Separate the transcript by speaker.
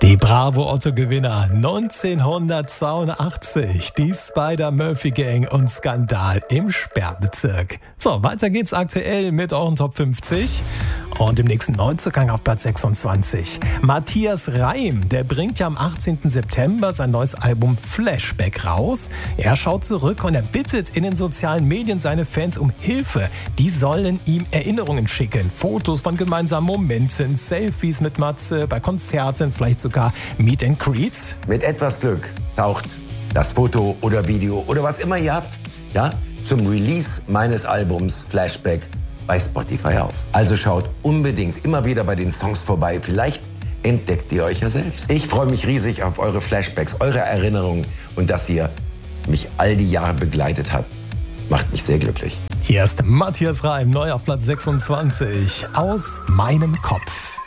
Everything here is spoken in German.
Speaker 1: Die Bravo-Otto-Gewinner 1982, die Spider-Murphy-Gang und Skandal im Sperrbezirk. So, weiter geht's aktuell mit euren Top 50. Und im nächsten Neuzugang auf Platz 26. Matthias Reim, der bringt ja am 18. September sein neues Album Flashback raus. Er schaut zurück und er bittet in den sozialen Medien seine Fans um Hilfe. Die sollen ihm Erinnerungen schicken. Fotos von gemeinsamen Momenten, Selfies mit Matze, bei Konzerten, vielleicht sogar Meet and Greets.
Speaker 2: Mit etwas Glück taucht das Foto oder Video oder was immer ihr habt, ja, zum Release meines Albums Flashback bei Spotify auf. Also schaut unbedingt immer wieder bei den Songs vorbei. Vielleicht entdeckt ihr euch ja selbst. Ich freue mich riesig auf eure Flashbacks, eure Erinnerungen und dass ihr mich all die Jahre begleitet habt. Macht mich sehr glücklich.
Speaker 1: Hier ist Matthias Reim, neu auf Platz 26. Aus meinem Kopf.